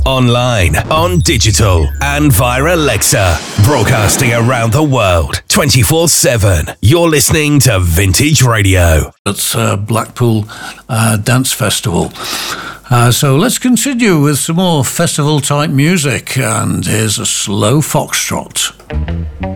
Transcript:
online, on digital, and via Alexa. Broadcasting around the world, 24/7. You're listening to Vintage Radio. It's Blackpool Dance Festival. So let's continue with some more festival-type music, and here's a slow foxtrot.